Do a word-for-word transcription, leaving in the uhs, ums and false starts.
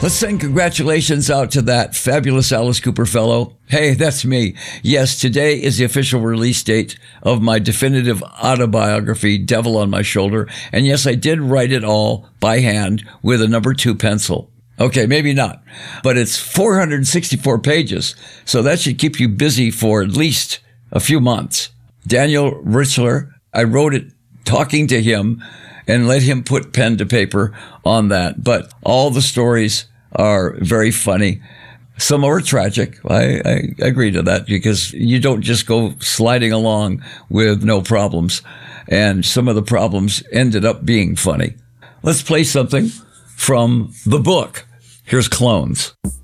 Let's send congratulations out to that fabulous Alice Cooper fellow. Hey, that's me. Yes, today is the official release date of my definitive autobiography, Devil on My Shoulder. And yes, I did write it all by hand with a number two pencil. Okay, maybe not, but it's four hundred sixty-four pages. So that should keep you busy for at least a few months. Daniel Richler, I wrote it talking to him and let him put pen to paper on that. But all the stories are very funny. Some are tragic. I, I agree to that because you don't just go sliding along with no problems. And some of the problems ended up being funny. Let's play something from the book. Here's Clones.